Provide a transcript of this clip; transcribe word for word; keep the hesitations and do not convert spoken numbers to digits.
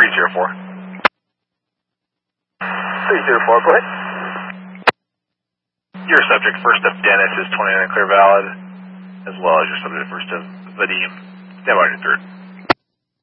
three zero four. three zero four, go ahead. Your subject first of Dennis is twenty-nine clear valid, as well as your subject first of Vadim. Stand by your third.